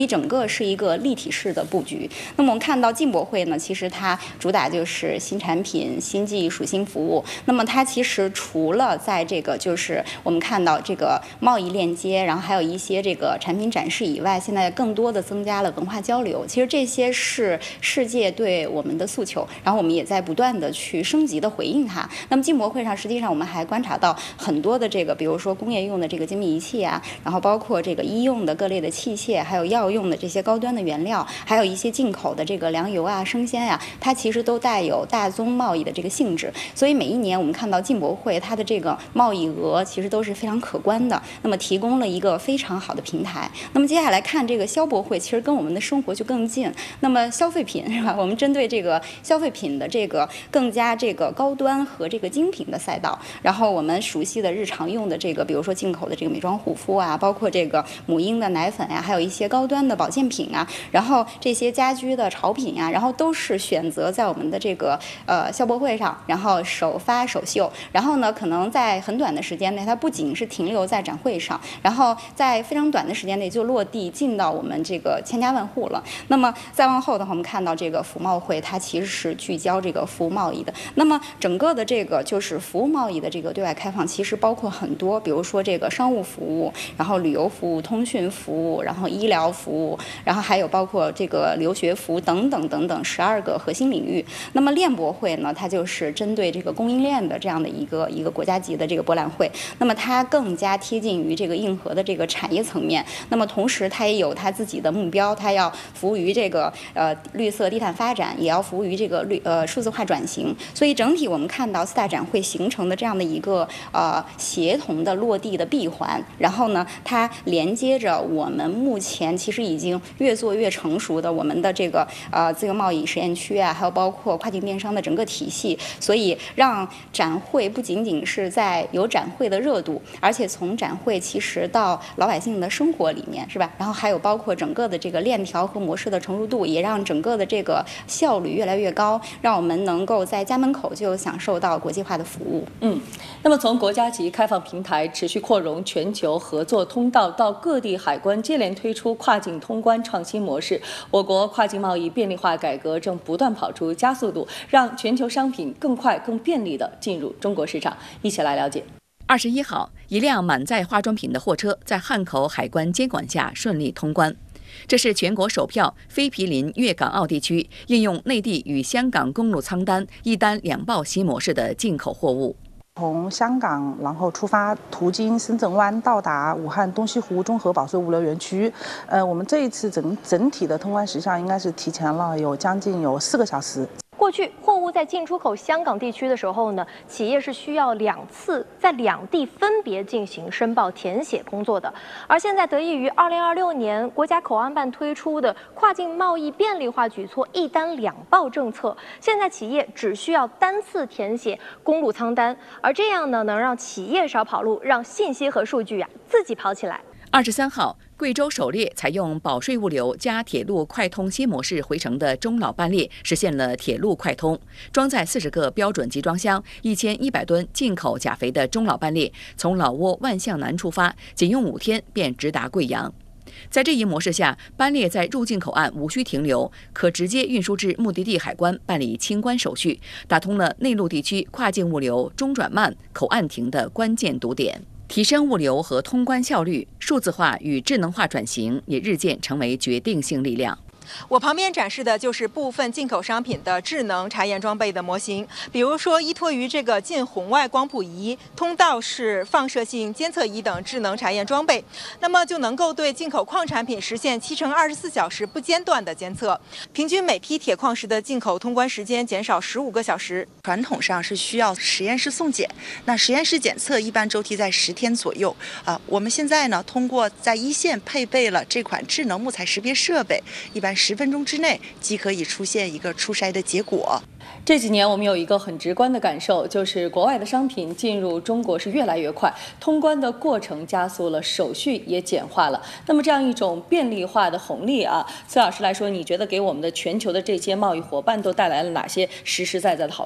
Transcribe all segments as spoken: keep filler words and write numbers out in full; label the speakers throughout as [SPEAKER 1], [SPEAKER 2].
[SPEAKER 1] 一整个是一个立体式的布局。那么我们看到进博会呢，其实它主打就是新产品、新技术、新服务。那么它其实除了在这个就是我们看到这个贸易链接，然后还有一些这个产品展示以外，现在更多的增加了文化交流。其实这些是世界对我们的诉求，然后我们也在不断的去升级的回应它。那么进博会上，实际上我们还观察到很多的这个，比如说工业用的这个精密仪器啊，然后包括这个医用的各类的器械，还有药用的这些高端的原料，还有一些进口的这个粮油啊、生鲜呀、啊，它其实都带有大宗贸易的这个性质。所以每一年我们看到进博会它的这个贸易额其实都是非常可观的，那么提供了一个非常好的平台。那么接下来看这个消博会，其实跟我们的生活就更近。那么消费品是吧？我们针对这个消费品的这个更加这个高端和这个精品的赛道，然后我们熟悉的日常用的这个，比如说进口的这个美妆护肤啊，包括这个母婴的奶粉呀、啊，还有一些高端的保健品啊，然后这些家居的潮品啊，然后都是选择在我们的这个呃消博会上，然后首发首秀，然后呢，可能在很短的时间内，它不仅是停留在展会上，然后在非常短的时间内就落地进到我们这个千家万户了。那么再往后的话，我们看到这个服贸会，它其实是聚焦这个服务贸易的。那么整个的这个就是服务贸易的这个对外开放，其实包括很多，比如说这个商务服务，然后旅游服务、通讯服务，然后医疗服务，然后还有包括这个留学服务等等等等十二个核心领域。那么链博会呢，它就是针对这个供应链的这样的一个一个国家级的这个博览会，那么它更加贴近于这个硬核的这个产业层面。那么同时它也有它自己的目标，它要服务于这个呃绿色低碳发展，也要服务于这个绿呃数字化转型。所以整体我们看到四大展会形成的这样的一个呃协同的落地的闭环，然后呢，它连接着我们目前其实已经越做越成熟的我们的这个呃自由贸易实验区啊，还有包括跨境电商的整个体系。所以让展会不仅仅是在有展会的热度，而且从展会其实到老百姓的生活里面，是吧？然后还有包括整个的这个链条和模式的成熟度，也让整个的这个效率越来越高，让我们能够在家门口就享受到国际化的服务。
[SPEAKER 2] 嗯，那么从国家级开放平台持续扩容全球合作通道，到各地海关接连推出跨境通关创新模式，我国跨境贸易便利化改革正不断跑出加速度，让全球商品更快、更便利地进入中国市场。一起来了解。
[SPEAKER 3] 二十一号，一辆满载化妆品的货车在汉口海关监管下顺利通关。这是全国首票非毗邻粤港澳地区应用内地与香港公路仓单一单两报新模式的进口货物。
[SPEAKER 4] 从香港，然后出发，途经深圳湾，到达武汉东西湖综合保税物流园区。呃，我们这一次整整体的通关时效应该是提前了有将近有四个小时。
[SPEAKER 5] 过去货物在进出口香港地区的时候呢，企业是需要两次在两地分别进行申报填写工作的。而现在得益于二零二六年国家口岸办推出的跨境贸易便利化举措一单两报政策，现在企业只需要单次填写公路仓单，而这样呢，能让企业少跑路，让信息和数据啊自己跑起来。
[SPEAKER 3] 二十三号，贵州首列采用保税物流加铁路快通新模式回程的中老班列实现了铁路快通。装载四十个标准集装箱、一千一百吨进口钾肥的中老班列，从老挝万象南出发，仅用五天便直达贵阳。在这一模式下，班列在入境口岸无需停留，可直接运输至目的地海关办理清关手续，打通了内陆地区跨境物流中转慢、口岸停的关键堵点。提升物流和通关效率，数字化与智能化转型也日渐成为决定性力量。
[SPEAKER 6] 我旁边展示的就是部分进口商品的智能查验装备的模型，比如说依托于这个近红外光谱仪、通道式放射性监测仪等智能查验装备，那么就能够对进口矿产品实现七乘二十四小时不间断的监测，平均每批铁矿石的进口通关时间减少十五个小时。
[SPEAKER 7] 传统上是需要实验室送检，那实验室检测一般周期在十天左右啊。我们现在呢，通过在一线配备了这款智能木材识别设备，一般十分钟之内即可以出现一个初筛的结果。
[SPEAKER 2] 这几年我们有一个很直观的感受，就是国外的商品进入中国是越来越快，通关的过程加速了，手续也简化了。那么这样一种便利化的红利啊，崔老师来说，你觉得给我们的全球的这些贸易伙伴都带来了哪些实实在在的好处？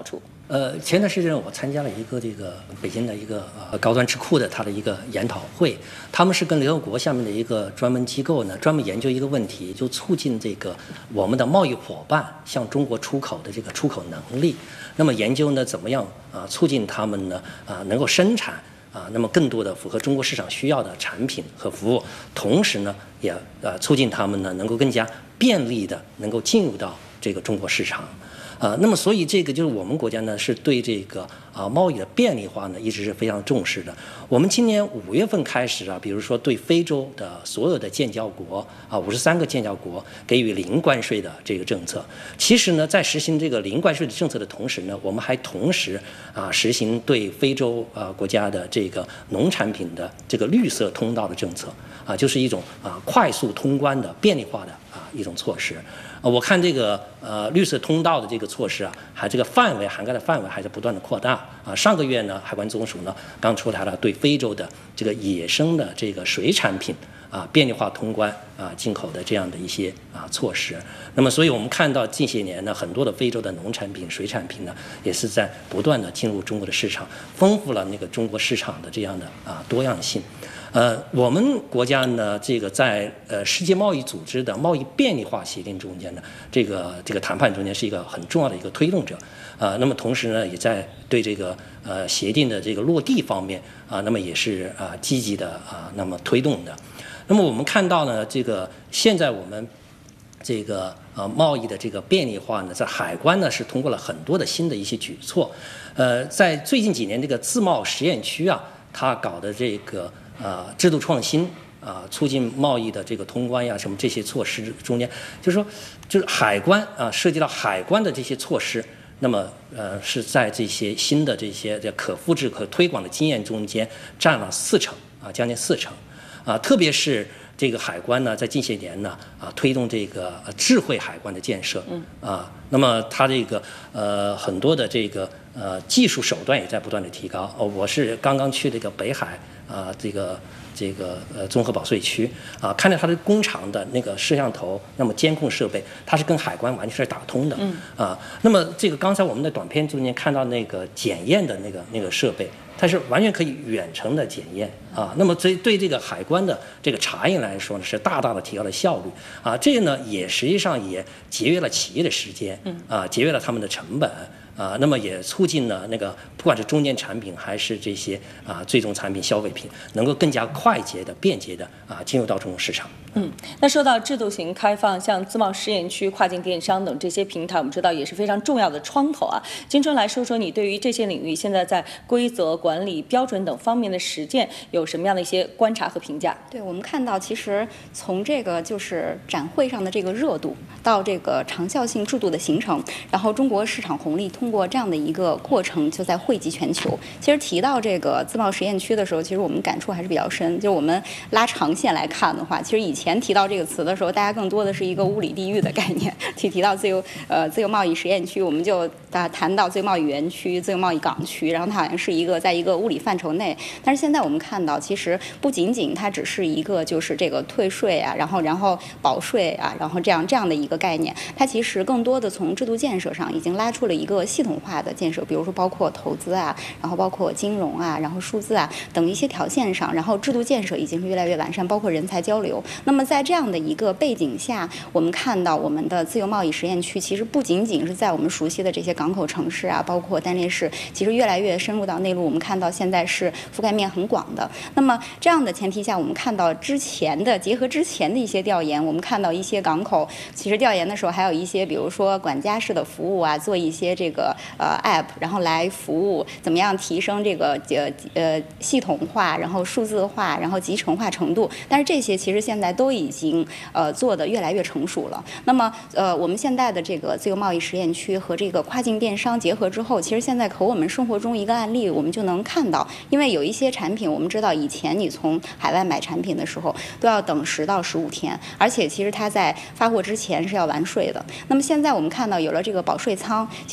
[SPEAKER 8] 呃，前段时间我参加了一个这个北京的一个呃高端智库的它的一个研讨会，他们是跟联合国下面的一个专门机构呢，专门研究一个问题，就促进这个我们的贸易伙伴向中国出口的这个出口能力。那么研究呢，怎么样啊、呃、促进他们呢啊、呃、能够生产啊、呃、那么更多的符合中国市场需要的产品和服务，同时呢也呃促进他们呢能够更加便利的能够进入到这个中国市场。啊、呃，那么所以这个就是我们国家呢是对这个啊、呃、贸易的便利化呢一直是非常重视的。我们今年五月份开始啊，比如说对非洲的所有的建交国啊五十三个建交国给予零关税的这个政策。其实呢，在实行这个零关税的政策的同时呢，我们还同时啊实行对非洲啊国家的这个农产品的这个绿色通道的政策啊，就是一种啊快速通关的便利化的啊一种措施。我看这个呃绿色通道的这个措施啊，还这个范围涵盖的范围还在不断的扩大啊。上个月呢，海关总署呢刚出台了对非洲的这个野生的这个水产品啊便利化通关啊进口的这样的一些啊措施。那么，所以我们看到近些年呢，很多的非洲的农产品、水产品呢，也是在不断的进入中国的市场，丰富了那个中国市场的这样的啊多样性。呃，我们国家呢，这个在呃世界贸易组织的贸易便利化协定中间呢，这个这个谈判中间是一个很重要的一个推动者。啊、呃，那么同时呢，也在对这个呃协定的这个落地方面啊、呃，那么也是啊、呃、积极的啊、呃，那么推动的。那么我们看到呢，这个现在我们这个呃贸易的这个便利化呢，在海关呢是通过了很多的新的一些举措。呃，在最近几年这个自贸实验区啊，它搞的这个呃制度创新啊、呃，促进贸易的这个通关呀，什么这些措施中间，就是说，就是海关啊，涉及到海关的这些措施。那么，呃，是在这些新的这些这可复制、可推广的经验中间占了四成啊，将近四成啊。特别是这个海关呢，在近些年呢啊，推动这个智慧海关的建设啊。那么它这个呃很多的这个呃技术手段也在不断的提高。哦，我是刚刚去这个北海啊，这个。这个呃综合保税区啊，看到它的工厂的那个摄像头，那么监控设备，它是跟海关完全是打通的，嗯啊，那么这个刚才我们的短片中间看到那个检验的那个那个设备，它是完全可以远程的检验啊，那么对对这个海关的这个查验来说呢，是大大的提高了效率啊，这个呢也实际上也节约了企业的时间，嗯啊，节约了他们的成本。啊，那么也促进了那个不管是中间产品还是这些啊最终产品消费品，能够更加快捷的、便捷的啊进入到中国市场。
[SPEAKER 2] 嗯，那说到制度型开放，像自贸试验区、跨境电商等这些平台，我们知道也是非常重要的窗口啊。金春来说说你对于这些领域现在在规则、管理、标准等方面的实践有什么样的一些观察和评价？
[SPEAKER 1] 对，我们看到其实从这个就是展会上的这个热度，到这个长效性制度的形成，然后中国市场红利通过这样的一个过程就在惠及全球。其实提到这个自贸实验区的时候，其实我们感触还是比较深。就是我们拉长线来看的话，其实以前提到这个词的时候，大家更多的是一个物理地域的概念。去提到自由呃自由贸易实验区，我们就啊谈到自由贸易园区、自由贸易港区，然后它好像是一个在一个物理范畴内。但是现在我们看到，其实不仅仅它只是一个就是这个退税啊，然后然后保税啊，然后这样这样的一个概念，它其实更多的从制度建设上已经拉出了一个系统化的建设，比如说包括投资啊，然后包括金融啊，然后数字啊等一些条线上，然后制度建设已经是越来越完善，包括人才交流。那么在这样的一个背景下，我们看到我们的自由贸易实验区其实不仅仅是在我们熟悉的这些港口城市啊，包括单列市，其实越来越深入到内陆，我们看到现在是覆盖面很广的。那么这样的前提下，我们看到之前的结合之前的一些调研，我们看到一些港口其实调研的时候还有一些比如说管家式的服务啊，做一些这个呃 app， 然后来服务怎么样提升这个呃呃系统化，然后数字化，然后集成化程度。但是这些其实现在都已经呃做得越来越成熟了。那么呃我们现在的这个自由贸易实验区和这个跨境电商结合之后，其实现在和我们生活中一个案例我们就能看到，因为有一些产品我们知道以前你从海外买产品的时候都要等十到十五天，而且其实它在发货之前是要完税的。那么现在我们看到有了这个保税仓，其实你下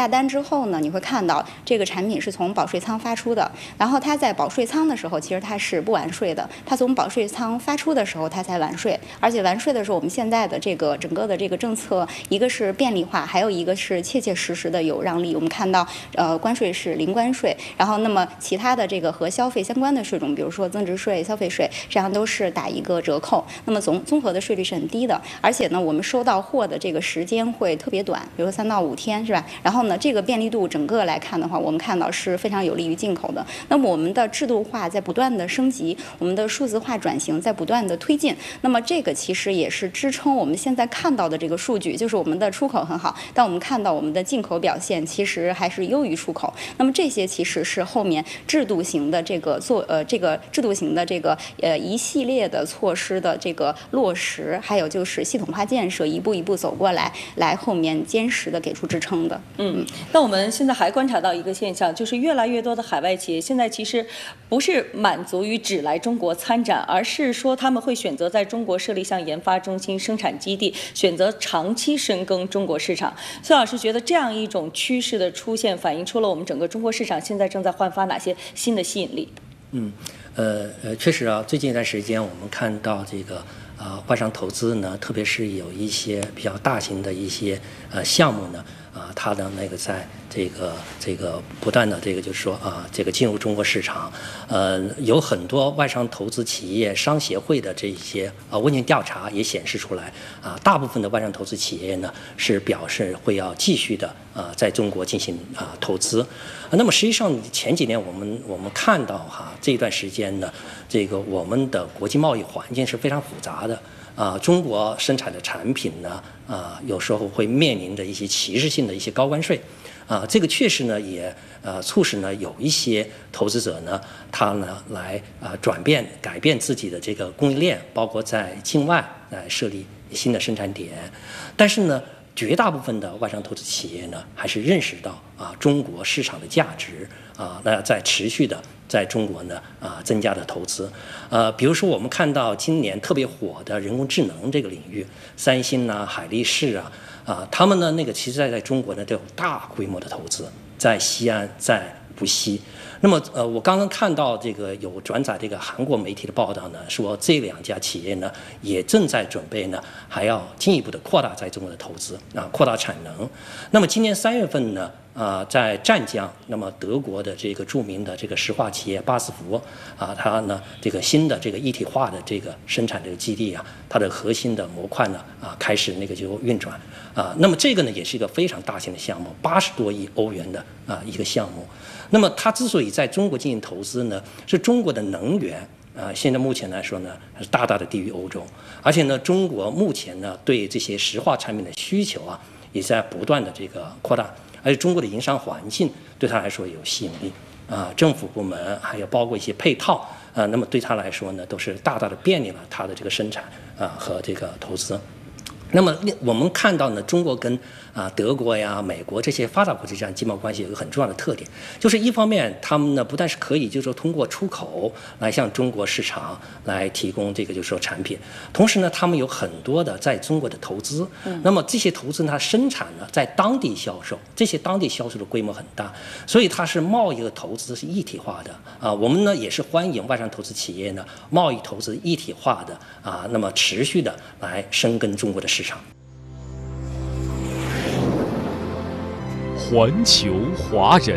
[SPEAKER 1] 下单之后呢，你会看到这个产品是从保税仓发出的，然后它在保税仓的时候，其实它是不完税的，它从保税仓发出的时候它才完税，而且完税的时候，我们现在的这个整个的这个政策，一个是便利化，还有一个是切切实实的有让利。我们看到，呃，关税是零关税，然后那么其他的这个和消费相关的税种，比如说增值税、消费税，这样都是打一个折扣，那么总综合的税率是很低的，而且呢，我们收到货的这个时间会特别短，比如说三到五天，是吧？然后呢，这个便利度整个来看的话，我们看到是非常有利于进口的。那么我们的制度化在不断的升级，我们的数字化转型在不断的推进。那么这个其实也是支撑我们现在看到的这个数据，就是我们的出口很好，但我们看到我们的进口表现其实还是优于出口。那么这些其实是后面制度型的这个做呃这个制度型的这个呃一系列的措施的这个落实，还有就是系统化建设一步一步走过来，来后面坚实的给出支撑的。
[SPEAKER 2] 嗯，那我们现在还观察到一个现象，就是越来越多的海外企业现在其实不是满足于只来中国参展，而是说他们会选择在中国设立像研发中心、生产基地，选择长期深耕中国市场。孙老师觉得这样一种趋势的出现，反映出了我们整个中国市场现在正在焕发哪些新的吸引力？
[SPEAKER 8] 嗯，呃呃，确实啊，最近一段时间我们看到这个呃外商投资呢，特别是有一些比较大型的一些呃项目呢，啊、呃，它的那个在这个这个不断的这个就是说啊、呃，这个进入中国市场，呃，有很多外商投资企业商协会的这些啊、呃、问卷调查也显示出来啊、呃，大部分的外商投资企业呢是表示会要继续的啊、呃、在中国进行啊、呃、投资。那么实际上前几年我们我们看到哈这一段时间呢，这个我们的国际贸易环境是非常复杂的啊、呃，中国生产的产品呢啊、呃、有时候会面临着一些歧视性的一些高关税啊、呃，这个确实呢也呃促使呢有一些投资者呢他呢来啊、呃、转变改变自己的这个供应链，包括在境外来设立新的生产点，但是呢。绝大部分的外商投资企业呢，还是认识到啊中国市场的价值啊，那在持续的在中国呢啊增加的投资，呃，比如说我们看到今年特别火的人工智能这个领域，三星啊、海力士啊啊，他们呢那个其实在在中国呢都有大规模的投资，在西安，在无锡。那么呃，我刚刚看到这个有转载这个韩国媒体的报道呢，说这两家企业呢也正在准备呢，还要进一步的扩大在中国的投资啊，扩大产能。那么今年三月份呢，啊，在湛江，那么德国的这个著名的这个石化企业巴斯夫啊，它呢这个新的这个一体化的这个生产这个基地啊，它的核心的模块呢啊开始那个就运转啊。那么这个呢也是一个非常大型的项目，八十多亿欧元的啊一个项目。那么它之所以在中国进行投资呢，是中国的能源啊、呃，现在目前来说呢是大大的低于欧洲，而且呢，中国目前呢对这些石化产品的需求啊也在不断的这个扩大，而且中国的营商环境对它来说有吸引力啊、呃，政府部门还有包括一些配套啊、呃，那么对它来说呢都是大大的便利了它的这个生产啊、呃、和这个投资。那么我们看到呢，中国跟啊德国呀、美国这些发达国家之间经贸关系有一个很重要的特点，就是一方面他们呢不但是可以就是说通过出口来向中国市场来提供这个就是说产品，同时呢他们有很多的在中国的投资，嗯、那么这些投资呢它生产呢在当地销售，这些当地销售的规模很大，所以它是贸易和投资是一体化的啊。我们呢也是欢迎外商投资企业呢贸易投资一体化的啊，那么持续的来深耕中国的市场。
[SPEAKER 9] 环球华人，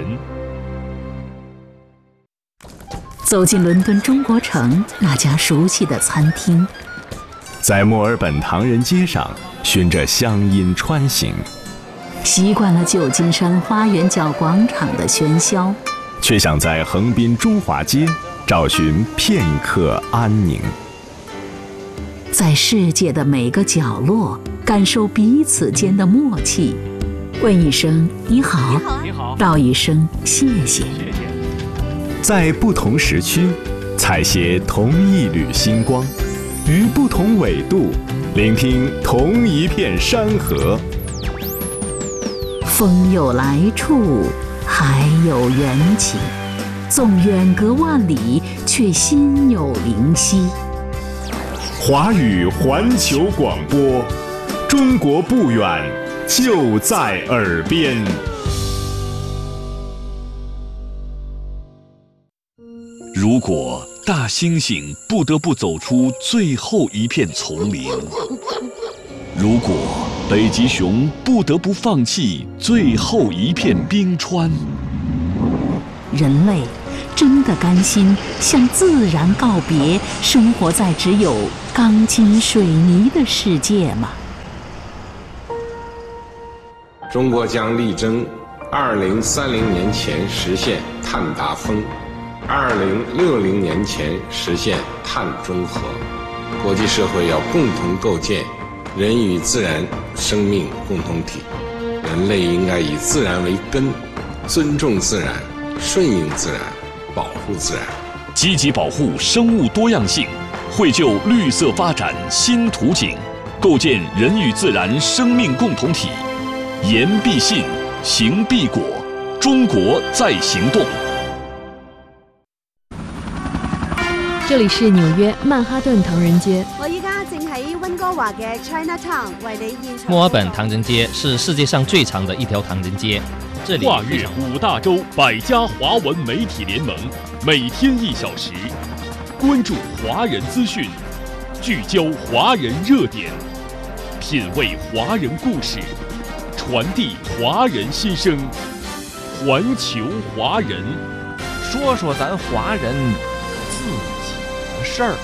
[SPEAKER 10] 走进伦敦中国城那家熟悉的餐厅，
[SPEAKER 9] 在墨尔本唐人街上循着乡音穿行，
[SPEAKER 10] 习惯了旧金山花园角广场的喧嚣，
[SPEAKER 9] 却想在横滨中华街找寻片刻安宁。
[SPEAKER 10] 在世界的每个角落感受彼此间的默契，问一声你好，
[SPEAKER 9] 你好，
[SPEAKER 10] 道一声谢谢。
[SPEAKER 9] 在不同时区采撷同一缕星光，于不同纬度聆听同一片山河。
[SPEAKER 10] 风有来处，海有缘起，纵远隔万里，却心有灵犀。
[SPEAKER 9] 华语环球广播，中国不远，就在耳边。
[SPEAKER 11] 如果大猩猩不得不走出最后一片丛林，如果北极熊不得不放弃最后一片冰川，
[SPEAKER 10] 人类真的甘心向自然告别，生活在只有钢筋水泥的世界吗？
[SPEAKER 12] 中国将力争二零三零年前实现碳达峰，二零六零年前实现碳中和。国际社会要共同构建人与自然生命共同体，人类应该以自然为根，尊重自然，顺应自然，保护自然，
[SPEAKER 11] 积极保护生物多样性，绘就绿色发展新图景，构建人与自然生命共同体。言必信，行必果，中国在行动。
[SPEAKER 13] 这里是纽约曼哈顿唐人街。
[SPEAKER 14] 我依家正喺温哥華嘅 Chinatown 為你現場。
[SPEAKER 15] 墨爾本唐人街是世界上最长的一条唐人街，这里
[SPEAKER 16] 跨越五大洲百家华文媒体联盟，每天一小时，关注华人资讯，聚焦华人热点，品味华人故事，传递华人心声，环球华人，
[SPEAKER 17] 说说咱华人自己的事儿。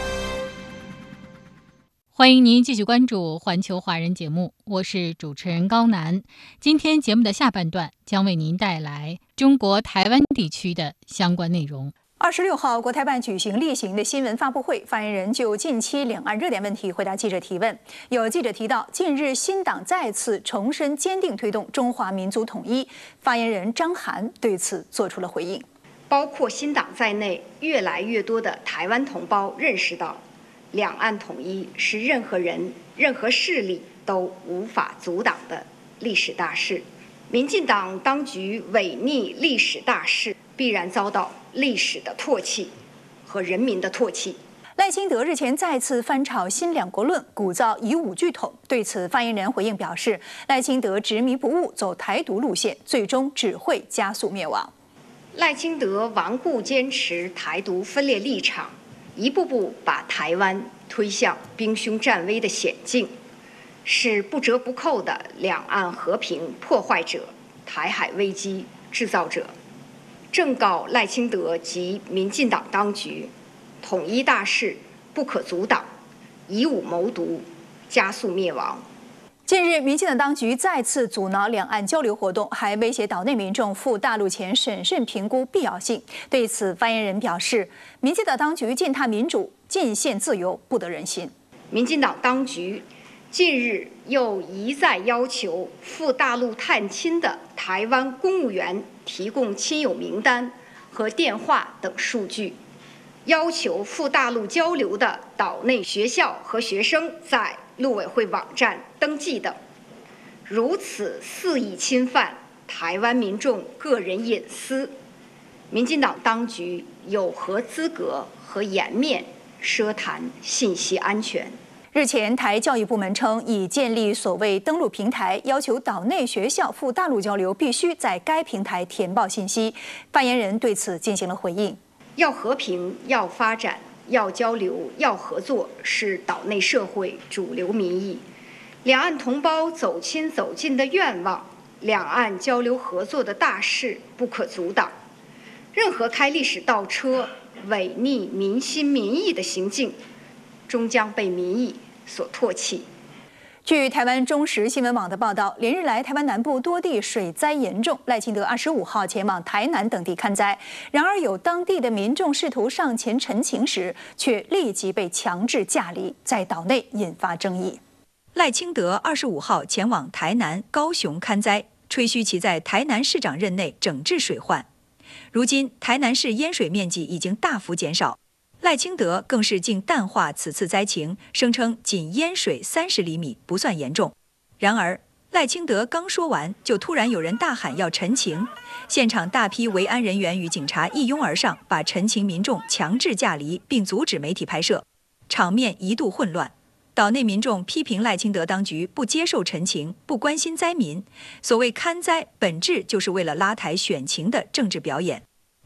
[SPEAKER 18] 欢迎您继续关注环球华人节目，我是主持人高楠。今天节目的下半段将为您带来中国台湾地区的相关内容。
[SPEAKER 19] 二十六号，国台办举行例行的新闻发布会，发言人就近期两岸热点问题回答记者提问。有记者提到，近日新党再次重申坚定推动中华民族统一，发言人张涵对此做出了回应。
[SPEAKER 20] 包括新党在内，越来越多的台湾同胞认识到，两岸统一是任何人、任何势力都无法阻挡的历史大事。民进党当局违逆历史大势，必然遭到历史的唾弃和人民的唾弃。
[SPEAKER 19] 赖清德日前再次翻炒新两国论，鼓噪以武拒统。对此，发言人回应表示，赖清德执迷不悟，走台独路线，最终只会加速灭亡。
[SPEAKER 20] 赖清德顽固坚持台独分裂立场，一步步把台湾推向兵凶战危的险境，是不折不扣的两岸和平破坏者、台海危机制造者。正告赖清德及民进党当局，统一大势不可阻挡，以武谋独，加速灭亡。
[SPEAKER 19] 近日，民进党当局再次阻挠两岸交流活动，还威胁岛内民众赴大陆前审慎评估必要性。对此，发言人表示，民进党当局践踏民主、进限自由，不得人心。
[SPEAKER 20] 民进党当局近日又一再要求赴大陆探亲的台湾公务员提供亲友名单和电话等数据，要求赴大陆交流的岛内学校和学生在陆委会网站登记等，如此肆意侵犯台湾民众个人隐私，民进党当局有何资格和颜面奢谈信息安全？
[SPEAKER 19] 日前，台教育部门称已建立所谓登录平台，要求岛内学校赴大陆交流必须在该平台填报信息。发言人对此进行了回应：
[SPEAKER 20] 要和平，要发展。要交流，要合作，是岛内社会主流民意，两岸同胞走亲走近的愿望，两岸交流合作的大势不可阻挡。任何开历史倒车、违逆民心民意的行径，终将被民意所唾弃。
[SPEAKER 19] 据台湾中时新闻网的报道，连日来台湾南部多地水灾严重，赖清德二十五号前往台南等地勘灾。然而，有当地的民众试图上前陈情时，却立即被强制架离，在岛内引发争议。
[SPEAKER 21] 赖清德二十五号前往台南、高雄勘灾，吹嘘其在台南市长任内整治水患。如今，台南市淹水面积已经大幅减少。赖清德更是竟淡化此次灾情，声称仅淹水三十厘米不算严重。然而，赖清德刚说完，就突然有人大喊要陈情，现场大批维安人员与警察一拥而上，把陈情民众强制架离，并阻止媒体拍摄，场面一度混乱。岛内民众批评赖清德当局不接受陈情，不关心灾民，所谓勘灾本质就是为了拉抬选情的政治表演。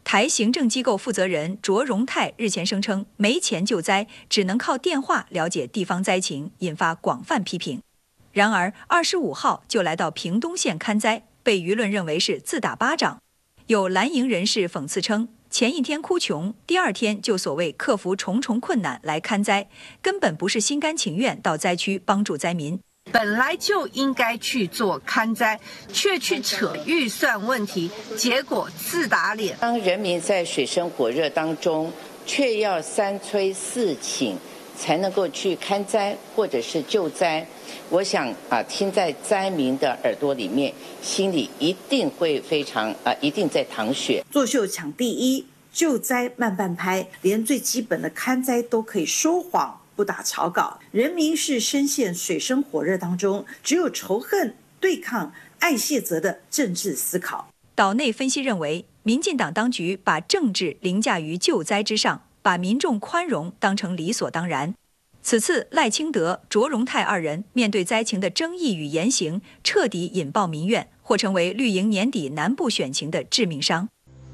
[SPEAKER 21] 台行政机构负责人卓荣泰日前声称，没钱救灾，只能靠电话了解地方灾情，引发广泛批评。然而，二十五号就来到屏东县勘灾，被舆论认为是自打巴掌。有蓝营人士讽刺称，前一天哭穷，第二天就所谓克服重重困难来勘灾，根本不是心甘情愿到灾区帮助灾民。
[SPEAKER 4] 本来就应该去做勘灾，却去扯预算问题，结果自打脸。
[SPEAKER 22] 当人民在水深火热当中，却要三催四请才能够去勘灾或者是救灾，我想啊，听在灾民的耳朵里面，心里一定会非常啊，一定在淌血。
[SPEAKER 23] 作秀抢第一，救灾慢半拍，连最基本的勘灾都可以说谎。不打草稿，人民是深陷水深火热当中，只有仇恨、对抗、爱卸责的政治思考。
[SPEAKER 21] 岛内分析认为，民进党当局把政治凌驾于救灾之上，把民众宽容当成理所当然。此次赖清德、卓荣泰二人面对灾情的争议与言行，彻底引爆民怨，或成为绿营年底南部选情的致命伤。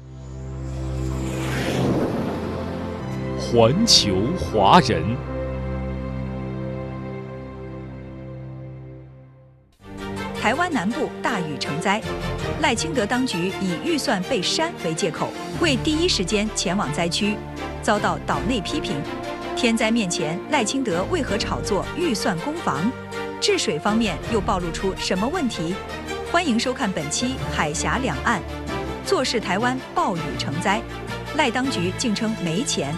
[SPEAKER 16] 环球华人。
[SPEAKER 21] 台湾南部大雨成灾，赖清德当局以预算被删为借口，未第一时间前往灾区，遭到岛内批评。天灾面前，赖清德为何炒作预算攻防？治水方面又暴露出什么问题？欢迎收看本期《海峡两岸》，坐视台湾暴雨成灾，赖当局竟称没钱。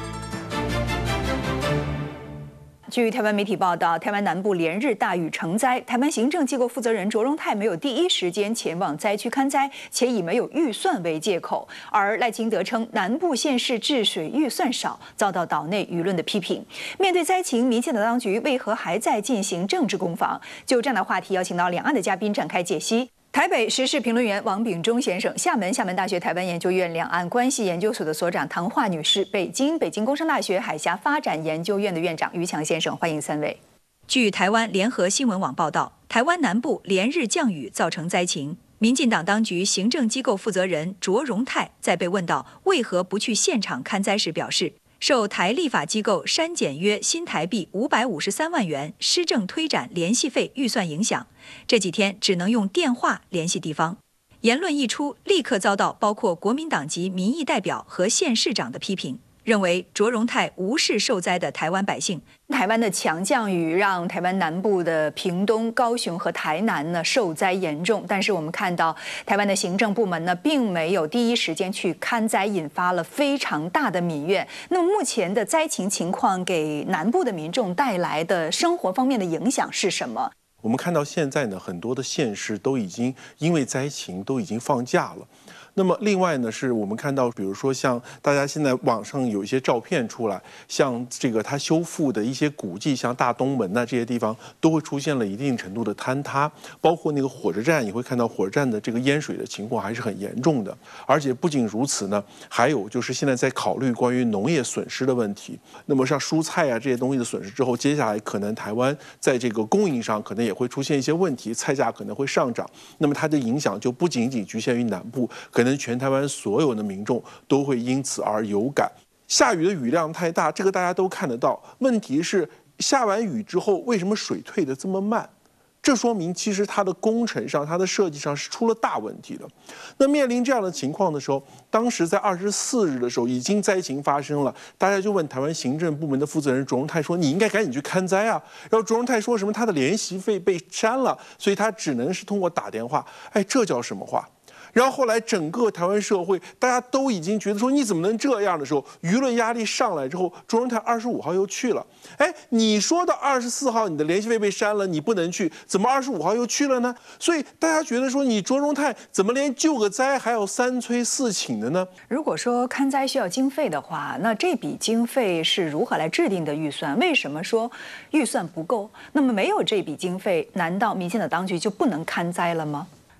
[SPEAKER 19] 据台湾媒体报道，台湾南部连日大雨成灾，台湾行政机构负责人卓荣泰没有第一时间前往灾区勘灾，且以没有预算为借口。而赖清德称南部县市治水预算少，遭到岛内舆论的批评。面对灾情，民进党当局为何还在进行政治攻防？就这样的话题，邀请到两岸的嘉宾展开解析。台北时事评论员王炳忠先生，厦门厦门大学台湾研究院两岸关系研究所的所长唐华女士，北京北京工商大学海峡发展研究院的院长于强先生，欢迎三位。
[SPEAKER 21] 据台湾联合新闻网报道，台湾南部连日降雨造成灾情。民进党当局行政机构负责人卓荣泰在被问到为何不去现场勘灾时表示，受台立法机构删减约新台币五百五十三万元施政推展联系费预算影响，这几天只能用电话联系地方。言论一出，立刻遭到包括国民党籍民意代表和县市长的批评，认为卓荣泰无视受灾的台湾百姓。
[SPEAKER 19] 台湾的强降雨让台湾南部的屏东、高雄和台南呢受灾严重，但是我们看到台湾的行政部门呢并没有第一时间去勘灾，引发了非常大的民怨。那么目前的灾情情况给南部的民众带来的生活方面的影响是什么？
[SPEAKER 24] 我们看到现在呢，很多的县市都已经因为灾情都已经放假了。那么另外呢，是我们看到，比如说像大家现在网上有一些照片出来，像这个它修复的一些古迹，像大东门呐、啊、这些地方，都会出现了一定程度的坍塌，包括那个火车站，你会看到火车站的这个淹水的情况还是很严重的。而且不仅如此呢，还有就是现在在考虑关于农业损失的问题。那么像蔬菜啊这些东西的损失之后，接下来可能台湾在这个供应上可能也会出现一些问题，菜价可能会上涨。那么它的影响就不仅仅局限于南部，可能全台湾所有的民众都会因此而有感。下雨的雨量太大，这个大家都看得到。问题是下完雨之后，为什么水退得这么慢？这说明其实它的工程上、它的设计上是出了大问题的。那面临这样的情况的时候，当时在二十四日的时候已经灾情发生了，大家就问台湾行政部门的负责人卓荣泰说：“你应该赶紧去勘灾啊！”然后卓荣泰说什么他的联席费被删了，所以他只能是通过打电话。哎，这叫什么话？然后后来整个台湾社会大家都已经觉得说你怎么能这样的时候，舆论压力上来之后，卓荣泰二十五号又去了。哎，你说的二十四号你的联系费被删了，你不能去，怎么二十五号又去了呢？所以大家觉得说你卓荣泰怎么连救个灾还要三催四请的呢？
[SPEAKER 19] 如果说勘灾需要经费的话，那这笔经费是如何来制定的预算？为什么说预算不够？那么没有这笔经费，难道民进党当局就不能勘灾了吗？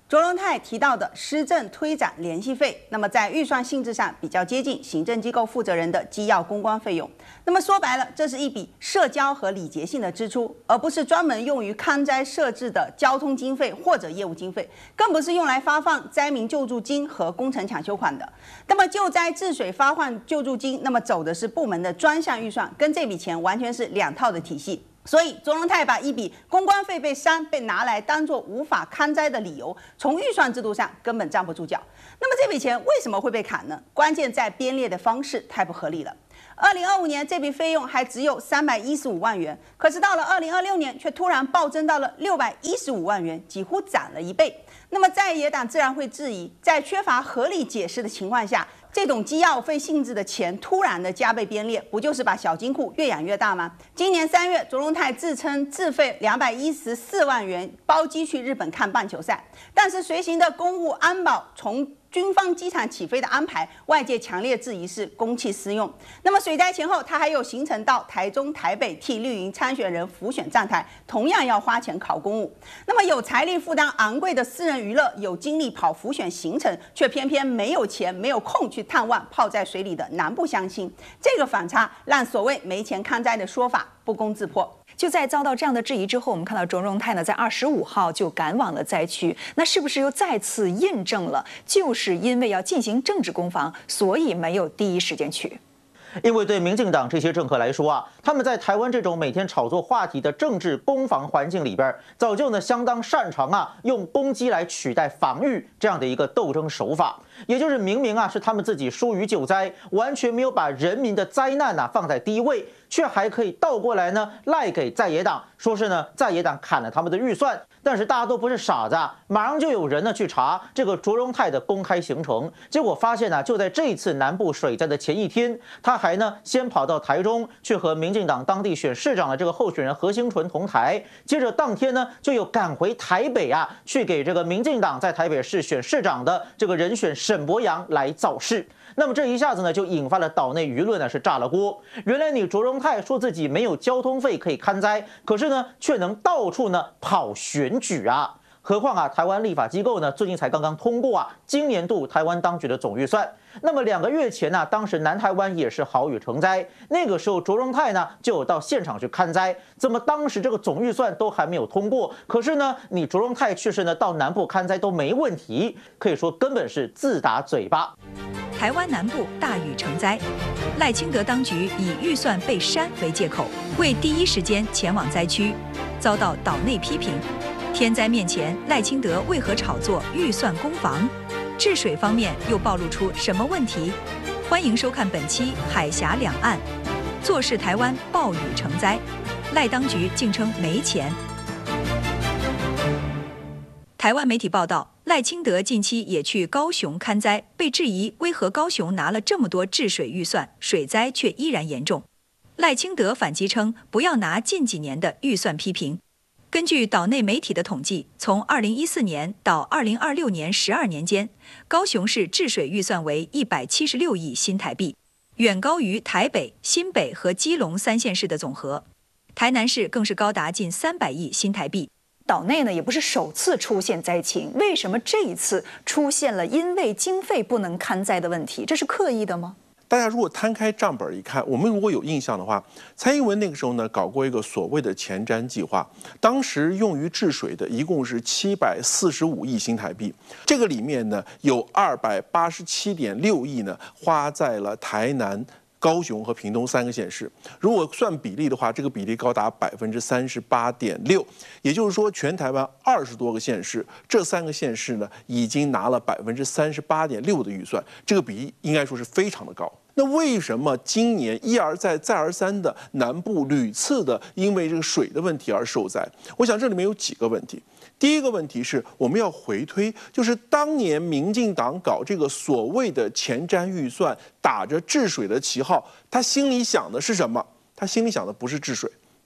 [SPEAKER 3] 卓荣泰提到的施政推展联系费，那么在预算性质上比较接近行政机构负责人的机要公关费用。那么说白了，这是一笔社交和礼节性的支出，而不是专门用于抗灾设置的交通经费或者业务经费，更不是用来发放灾民救助金和工程抢修款的。那么救灾治水发放救助金，那么走的是部门的专项预算，跟这笔钱完全是两套的体系。所以，卓荣泰把一笔公关费被删，被拿来当作无法抗灾的理由，从预算制度上根本站不住脚。那么这笔钱为什么会被砍呢？关键在编列的方式太不合理了。二零二五年这笔费用还只有三百一十五万元，可是到了二零二六年却突然暴增到了六百一十五万元，几乎涨了一倍。那么在野党自然会质疑，在缺乏合理解释的情况下，这种机要费性质的钱突然的加倍编列，不就是把小金库越养越大吗？今年三月，卓荣泰自称自费两百一十四万元包机去日本看棒球赛，但是随行的公务安保从军方机场起飞的安排，外界强烈质疑是公器私用。那么水灾前后，他还有行程到台中、台北替绿营参选人辅选站台，同样要花钱考公务。那么有财力负担昂贵的私人娱乐，有精力跑辅选行程，却偏偏没有钱、没有空去探望泡在水里的南部乡亲。这个反差让所谓没钱抗灾的说法不攻自破。
[SPEAKER 19] 就在遭到这样的质疑之后，我们看到卓荣泰呢，在二十五号就赶往了灾区，那是不是又再次印证了，就是因为要进行政治攻防，所以没有第一时间去？
[SPEAKER 5] 因为对民进党这些政客来说啊，他们在台湾这种每天炒作话题的政治攻防环境里边，早就呢相当擅长啊用攻击来取代防御这样的一个斗争手法。也就是明明啊是他们自己疏于救灾，完全没有把人民的灾难呐、啊、放在第一位，却还可以倒过来呢赖给在野党，说是呢在野党砍了他们的预算。但是大家都不是傻子啊，马上就有人呢去查这个卓荣泰的公开行程，结果发现呢、啊，就在这一次南部水灾的前一天，他还呢先跑到台中去和民进党当地选市长的这个候选人何兴纯同台，接着当天呢就又赶回台北啊，去给这个民进党在台北市选市长的这个人选沈伯洋来造势。那么这一下子呢，就引发了岛内舆论呢是炸了锅。原来你卓荣泰说自己没有交通费可以勘灾，可是呢却能到处呢跑选举啊。何况啊，台湾立法机构呢最近才刚刚通过啊今年度台湾当局的总预算。那么两个月前呢、啊，当时南台湾也是豪雨成灾，那个时候卓荣泰呢就有到现场去勘灾。怎么当时这个总预算都还没有通过，可是呢你卓荣泰却是呢到南部勘灾都没问题，可以说根本是自打嘴巴。
[SPEAKER 21] 台湾南部大雨成灾，赖清德当局以预算被删为借口，未第一时间前往灾区，遭到岛内批评。天灾面前，赖清德为何炒作预算攻防？治水方面又暴露出什么问题？欢迎收看本期《海峡两岸》，坐视台湾暴雨成灾，赖当局竟称没钱。台湾媒体报道，赖清德近期也去高雄勘灾，被质疑为何高雄拿了这么多治水预算，水灾却依然严重。赖清德反击称，不要拿近几年的预算批评。根据岛内媒体的统计，从二零一四年到二零二六年十二年间，高雄市治水预算为一百七十六亿新台币，远高于台北、新北和基隆三县市的总和。台南市更是高达近三百亿新台币。
[SPEAKER 19] 岛内呢也不是首次出现灾情，为什么这一次出现了因为经费不能勘灾的问题？这是刻意的吗？
[SPEAKER 24] 大家如果摊开账本一看，我们如果有印象的话，蔡英文那个时候呢搞过一个所谓的前瞻计划，当时用于治水的一共是七百四十五亿新台币，这个里面呢有二百八十七点六亿呢花在了台南、高雄和屏东三个县市，如果算比例的话，这个比例高达百分之三十八点六，也就是说，全台湾二十多个县市，这三个县市呢已经拿了百分之三十八点六的预算，这个比例应该说是非常的高。那为什么今年一而再、再而三的南部屡次的因为这个水的问题而受灾？我想这里面有几个问题。第一个问题是我们要回推，就是当年民进党搞这个所谓的前瞻预算，打着治水的旗号，他心里想的是什么？他心里想的不是治水，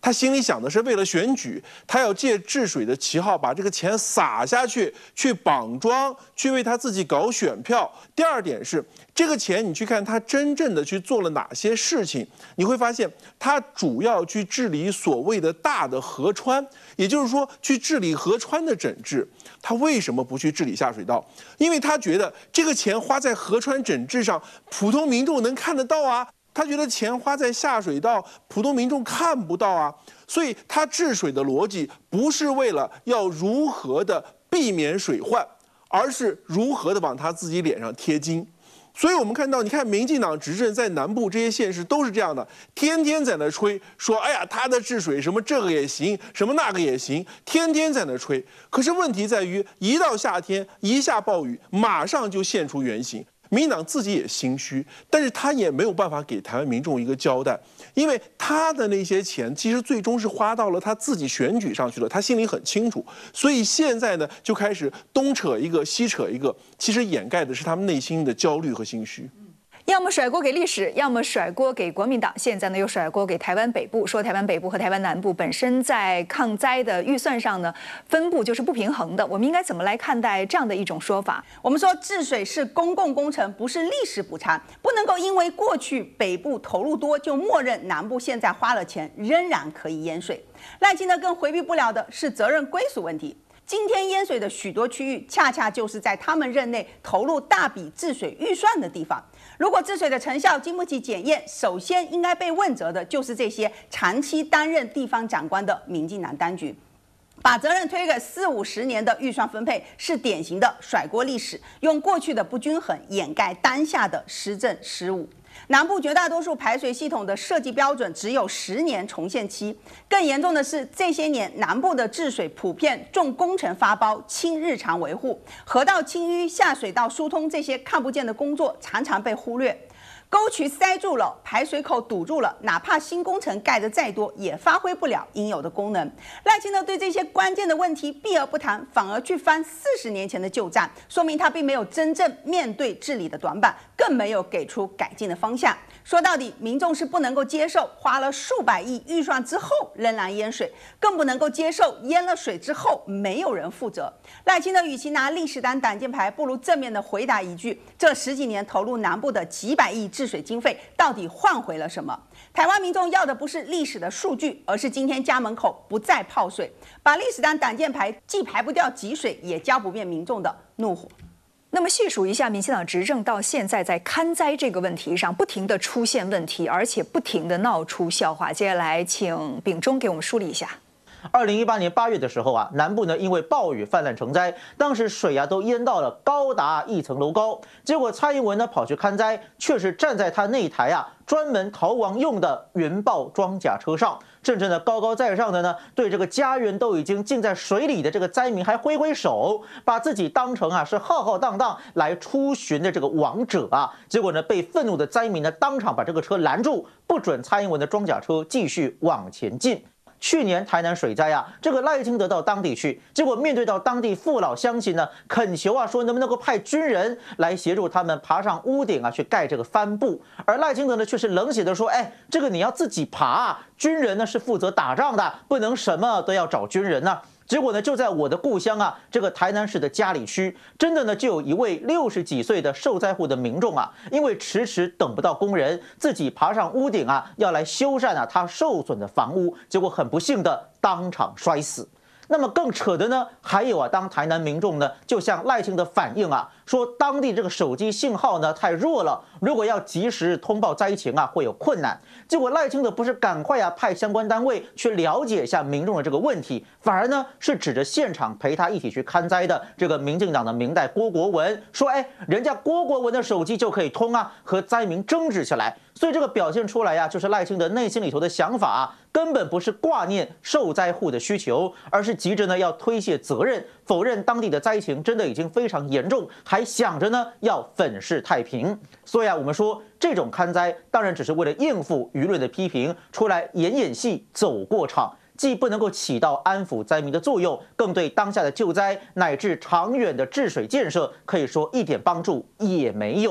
[SPEAKER 24] 他心里想的是为了选举，他要借治水的旗号把这个钱撒下去，去绑桩，去为他自己搞选票。第二点是，这个钱你去看他真正的去做了哪些事情，你会发现他主要去治理所谓的大的河川，也就是说去治理河川的整治。他为什么不去治理下水道？因为他觉得这个钱花在河川整治上，普通民众能看得到啊。他觉得钱花在下水道，普通民众看不到啊，所以他治水的逻辑不是为了要如何的避免水患，而是如何的往他自己脸上贴金。所以我们看到，你看民进党执政在南部这些县市都是这样的，天天在那吹说，哎呀，他的治水什么这个也行，什么那个也行，天天在那吹。可是问题在于，一到夏天，一下暴雨，马上就现出原形。民进党自己也心虚，但是他也没有办法给台湾民众一个交代，因为他的那些钱其实最终是花到了他自己选举上去了，他心里很清楚，所以现在呢就开始东扯一个西扯一个，其实掩盖的是他们内心的焦虑和心虚。
[SPEAKER 19] 要么甩锅给历史，要么甩锅给国民党，现在呢又甩锅给台湾北部，说台湾北部和台湾南部本身在抗灾的预算上呢分布就是不平衡的。我们应该怎么来看待这样的一种说法？
[SPEAKER 3] 我们说治水是公共工程，不是历史补偿，不能够因为过去北部投入多就默认南部现在花了钱仍然可以淹水。赖清德更回避不了的是责任归属问题。今天淹水的许多区域，恰恰就是在他们任内投入大笔治水预算的地方。如果治水的成效经不起检验，首先应该被问责的就是这些长期担任地方长官的民进党当局。把责任推给四五十年的预算分配，是典型的甩锅历史，用过去的不均衡掩盖当下的施政失误。南部绝大多数排水系统的设计标准只有十年重现期，更严重的是这些年南部的治水普遍重工程发包、轻日常维护，河道清淤、下水道疏通这些看不见的工作常常被忽略。沟渠塞住了，排水口堵住了，哪怕新工程盖得再多，也发挥不了应有的功能。赖清德对这些关键的问题避而不谈，反而去翻四十年前的旧账，说明他并没有真正面对治理的短板，更没有给出改进的方向。说到底，民众是不能够接受花了数百亿预算之后仍然淹水，更不能够接受淹了水之后没有人负责。赖清德与其拿历史当挡箭牌，不如正面的回答一句：这十几年投入南部的几百亿治水经费，到底换回了什么？台湾民众要的不是历史的数据，而是今天家门口不再泡水。把历史当挡箭牌，既排不掉积水，也浇不灭民众的怒火。
[SPEAKER 19] 那么细数一下，民进党执政到现在，在勘灾这个问题上不停地出现问题，而且不停地闹出笑话。接下来，请秉忠给我们梳理一下。
[SPEAKER 5] 二零一八年八月的时候啊，南部呢因为暴雨泛滥成灾，当时水啊都淹到了高达一层楼高。结果蔡英文呢跑去勘灾，却是站在他那台啊专门逃亡用的云豹装甲车上，甚至呢高高在上的呢对这个家园都已经浸在水里的这个灾民还挥挥手，把自己当成啊是浩浩荡荡来出巡的这个王者啊。结果呢被愤怒的灾民呢当场把这个车拦住，不准蔡英文的装甲车继续往前进。去年台南水灾啊，这个赖清德到当地去，结果面对到当地父老乡亲呢，恳求啊说能不能够派军人来协助他们爬上屋顶啊去盖这个帆布，而赖清德呢却是冷血的说，哎，这个你要自己爬啊，军人呢是负责打仗的，不能什么都要找军人啊。结果呢，就在我的故乡啊，这个台南市的佳里区，真的呢，就有一位六十几岁的受灾户的民众啊，因为迟迟等不到工人，自己爬上屋顶啊，要来修缮啊他受损的房屋，结果很不幸的当场摔死。那么更扯的呢，还有啊，当台南民众呢，就向赖清德反映啊，说当地这个手机信号呢太弱了，如果要及时通报灾情啊，会有困难。结果赖清德不是赶快啊派相关单位去了解一下民众的这个问题，反而呢是指着现场陪他一起去勘灾的这个民进党的民代郭国文说，哎，人家郭国文的手机就可以通啊，和灾民争执起来。所以这个表现出来呀、啊，就是赖清德内心里头的想法啊，根本不是挂念受灾户的需求，而是急着呢要推卸责任，否认当地的灾情真的已经非常严重，还想着呢要粉饰太平。所以啊，我们说这种勘灾当然只是为了应付舆论的批评，出来演演戏走过场，既不能够起到安抚灾民的作用，更对当下的救灾乃至长远的治水建设可以说一点帮助也没有。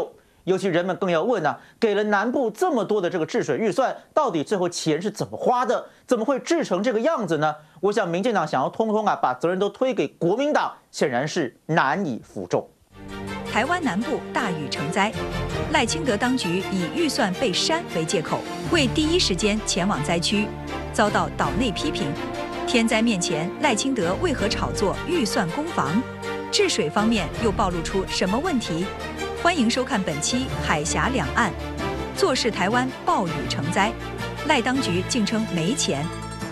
[SPEAKER 5] 尤其人们更要问啊，给了南部这么多的这个治水预算，到底最后钱是怎么花的？怎么会治成这个样子呢？我想民进党想要通通啊把责任都推给国民党，显然是难以服众。
[SPEAKER 21] 台湾南部大雨成灾，赖清德当局以预算被删为借口，未第一时间前往灾区，遭到岛内批评。天灾面前，赖清德为何炒作预算攻防？治水方面又暴露出什么问题？欢迎收看本期《海峡两岸》，坐视台湾暴雨成灾，赖当局竟称没钱。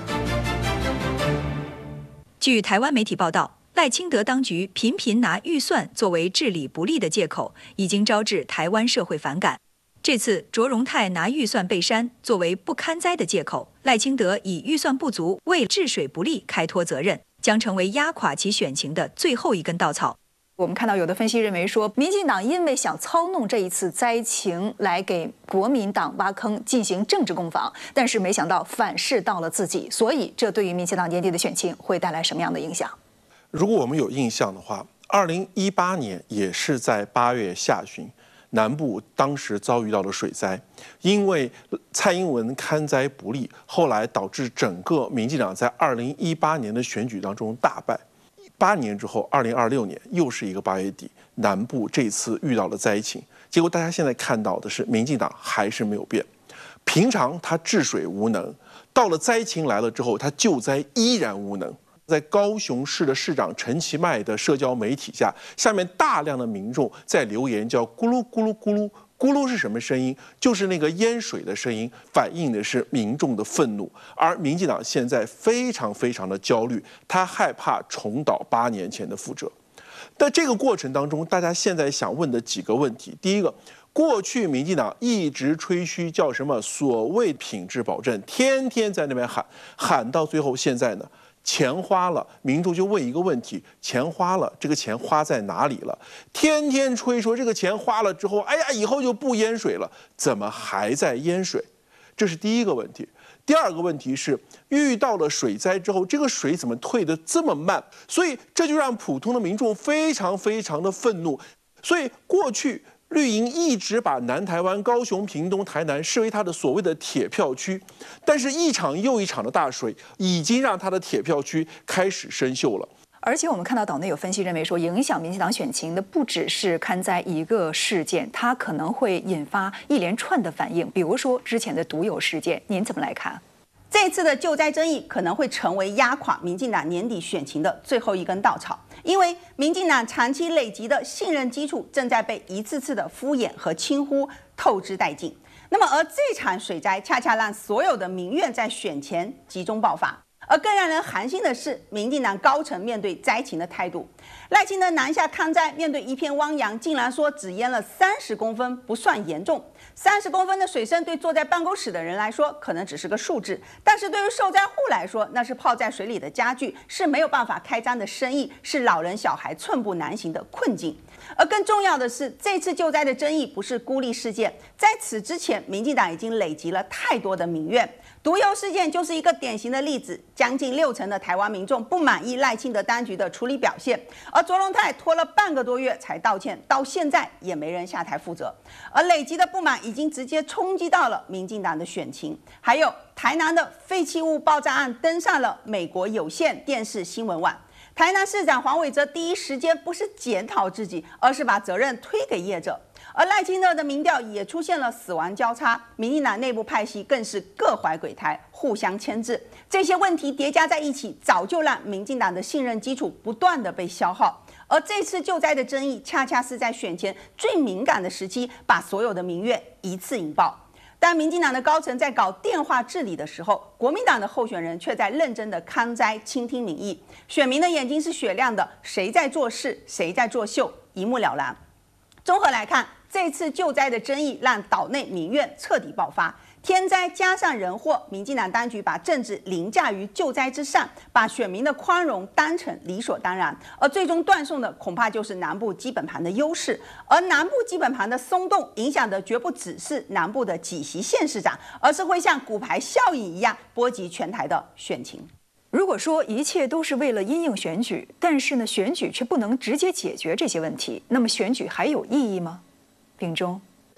[SPEAKER 21] 据台湾媒体报道，赖清德当局频频拿预算作为治理不力的借口，已经招致台湾社会反感。这次卓荣泰拿预算被删作为不堪灾的借口，赖清德以预算不足为治水不力开脱责任，将成为压垮其选情的最后一根稻草。
[SPEAKER 19] 我们看到有的分析认为说，民进党因为想操弄这一次灾情来给国民党挖坑进行政治攻防，但是没想到反噬到了自己，所以这对于民进党年底的选情会带来什么样的影响？
[SPEAKER 24] 如果我们有印象的话，二零一八年也是在八月下旬，南部当时遭遇到了水灾，因为蔡英文看灾不力，后来导致整个民进党在二零一八年的选举当中大败。八年之后，二零二六年又是一个八月底，南部这次遇到了灾情，结果大家现在看到的是，民进党还是没有变。平常他治水无能，到了灾情来了之后，他救灾依然无能。在高雄市的市长陈其迈的社交媒体下，下面大量的民众在留言，叫咕噜咕噜咕噜。咕噜是什么声音？就是那个淹水的声音，反映的是民众的愤怒。而民进党现在非常非常的焦虑，他害怕重蹈八年前的覆辙。在这个过程当中，大家现在想问的几个问题：第一个，过去民进党一直吹嘘叫什么所谓品质保证，天天在那边喊，喊到最后，现在呢？钱花了，民众就问一个问题：钱花了，这个钱花在哪里了？天天吹说这个钱花了之后，哎呀，以后就不淹水了，怎么还在淹水？这是第一个问题。第二个问题是，遇到了水灾之后，这个水怎么退得这么慢？所以这就让普通的民众非常非常的愤怒。所以过去绿营一直把南台湾、高雄、屏东、台南视为它的所谓的铁票区，但是一场又一场的大水已经让它的铁票区开始生锈了。
[SPEAKER 19] 而且我们看到岛内有分析认为说，影响民进党选情的不只是勘灾一个事件，它可能会引发一连串的反应，比如说之前的毒友事件，您怎么来看？
[SPEAKER 3] 这次的救灾争议可能会成为压垮民进党年底选情的最后一根稻草，因为民进党长期累积的信任基础正在被一次次的敷衍和轻忽透支殆尽。那么，而这场水灾恰恰让所有的民怨在选前集中爆发。而更让人寒心的是，民进党高层面对灾情的态度。赖清德南下抗灾，面对一片汪洋，竟然说只淹了三十公分，不算严重。三十公分的水深对坐在办公室的人来说，可能只是个数字，但是对于受灾户来说，那是泡在水里的家具，是没有办法开张的生意，是老人小孩寸步难行的困境。而更重要的是，这次救灾的争议不是孤立事件，在此之前，民进党已经累积了太多的民怨。毒油事件就是一个典型的例子，将近六成的台湾民众不满意赖清德当局的处理表现，而卓荣泰拖了半个多月才道歉，到现在也没人下台负责，而累积的不满已经直接冲击到了民进党的选情。还有台南的废弃物爆炸案登上了美国有线电视新闻网，台南市长黄伟哲第一时间不是检讨自己，而是把责任推给业者。而赖清德的民调也出现了死亡交叉，民进党内部派系更是各怀鬼胎，互相牵制。这些问题叠加在一起，早就让民进党的信任基础不断的被消耗。而这次救灾的争议，恰恰是在选前最敏感的时期，把所有的民怨一次引爆。当民进党的高层在搞电话治理的时候，国民党的候选人却在认真的抗灾、倾听民意。选民的眼睛是雪亮的，谁在做事，谁在作秀，一目了然。综合来看，这次救灾的争议让岛内民怨彻底爆发，天灾加上人祸，民进党当局把政治凌驾于救灾之上，把选民的宽容当成理所当然，而最终断送的恐怕就是南部基本盘的优势。而南部基本盘的松动，影响的绝不只是南部的几席县市长，而是会像骨牌效应一样波及全台的选情。
[SPEAKER 19] 如果说一切都是为了因应选举，但是呢，选举却不能直接解决这些问题，那么选举还有意义吗？秉忠。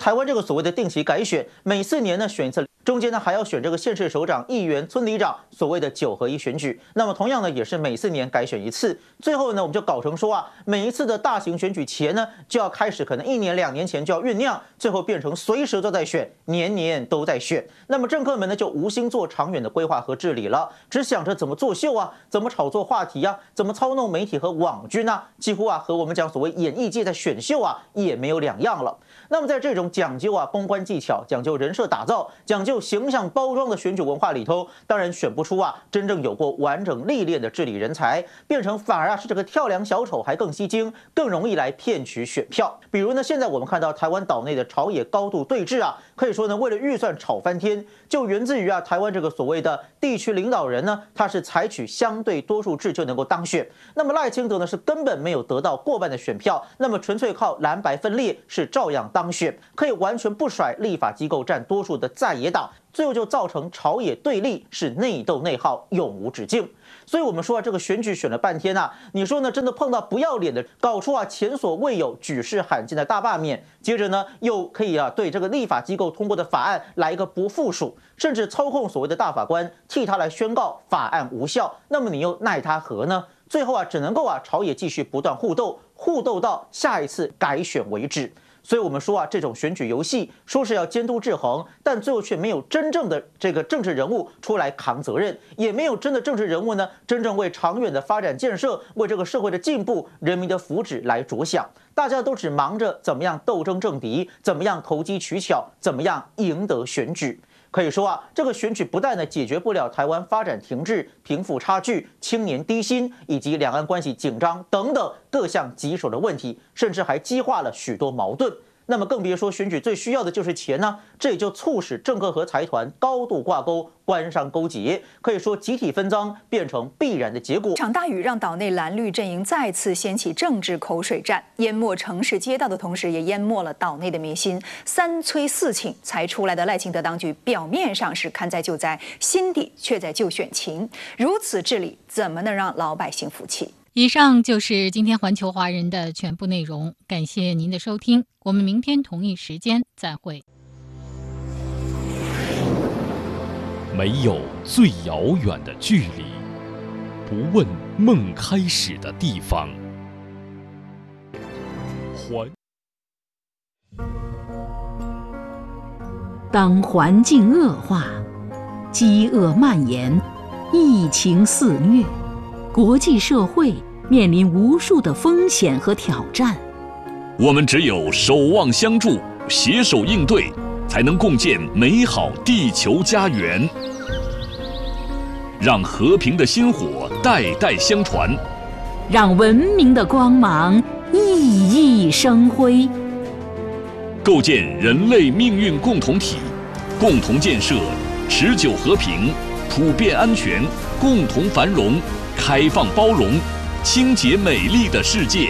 [SPEAKER 5] 台湾这个所谓的定期改选，每四年呢选一次，中间呢还要选这个县市首长、议员、村里长，所谓的九合一选举。那么同样呢也是每四年改选一次。最后呢我们就搞成说啊，每一次的大型选举前呢就要开始，可能一年两年前就要酝酿，最后变成随时都在选，年年都在选。那么政客们呢就无心做长远的规划和治理了，只想着怎么作秀啊，怎么炒作话题啊，怎么操弄媒体和网军啊，几乎啊和我们讲所谓演艺界在选秀啊也没有两样了。那么在这种讲究啊公关技巧、讲究人设打造、讲究形象包装的选举文化里头，当然选不出啊真正有过完整历练的治理人才，变成反而啊是这个跳梁小丑还更吸睛，更容易来骗取选票。比如呢，现在我们看到台湾岛内的朝野高度对峙啊，可以说呢为了预算吵翻天，就源自于啊台湾这个所谓的地区领导人呢，他是采取相对多数制就能够当选。那么赖清德呢是根本没有得到过半的选票，那么纯粹靠蓝白分裂是照样当选，可以完全不甩立法机构占多数的在野党，最后就造成朝野对立，是内斗内耗，永无止境。所以我们说啊，这个选举选了半天啊，你说呢？真的碰到不要脸的，搞出啊前所未有、举世罕见的大罢免，接着呢又可以啊对这个立法机构通过的法案来一个不附属，甚至操控所谓的大法官替他来宣告法案无效，那么你又奈他何呢？最后啊只能够啊朝野继续不断互斗，互斗到下一次改选为止。所以我们说啊，这种选举游戏说是要监督制衡，但最后却没有真正的这个政治人物出来扛责任，也没有真的政治人物呢真正为长远的发展建设、为这个社会的进步、人民的福祉来着想。大家都只忙着怎么样斗争政敌，怎么样投机取巧，怎么样赢得选举。可以说啊，这个选举不但呢解决不了台湾发展停滞、贫富差距、青年低薪以及两岸关系紧张等等各项棘手的问题，甚至还激化了许多矛盾。那么更别说选举最需要的就是钱呢，这也就促使政客和财团高度挂钩，官商勾结，可以说集体分赃变成必然的结果。
[SPEAKER 19] 场大雨让岛内蓝绿阵营再次掀起政治口水战，淹没城市街道的同时，也淹没了岛内的民心。三催四请才出来的赖清德当局，表面上是看灾救灾，心底却在救选情。如此治理，怎么能让老百姓服气？
[SPEAKER 18] 以上就是今天环球华人的全部内容，感谢您的收听，我们明天同一时间再会。
[SPEAKER 16] 没有最遥远的距离，不问梦开始的地方。环
[SPEAKER 10] 当环境恶化，饥饿蔓延，疫情肆虐，国际社会面临无数的风险和挑战。
[SPEAKER 11] 我们只有守望相助，携手应对，才能共建美好地球家园。让和平的薪火代代相传，
[SPEAKER 10] 让文明的光芒熠熠生辉。
[SPEAKER 11] 构建人类命运共同体，共同建设持久和平、普遍安全、共同繁荣、开放包容、清洁美丽的世界。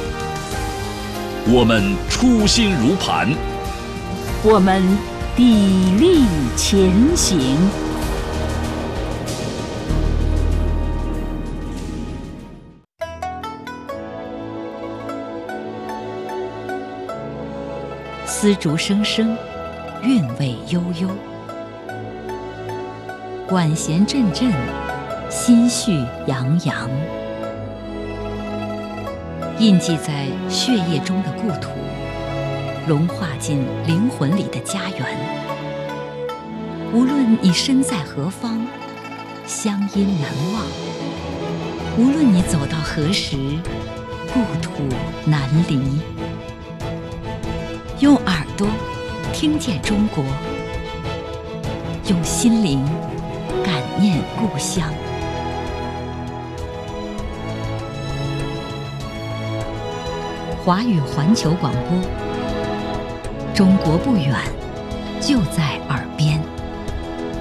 [SPEAKER 11] 我们初心如磐，
[SPEAKER 10] 我们砥砺前行。丝竹声声，韵味悠悠；管弦阵阵，心绪洋洋。印记在血液中的故土，融化进灵魂里的家园。无论你身在何方，乡音难忘；无论你走到何时，故土难离。用耳朵听见中国，用心灵感念故乡。华语环球广播，中国不远，就在耳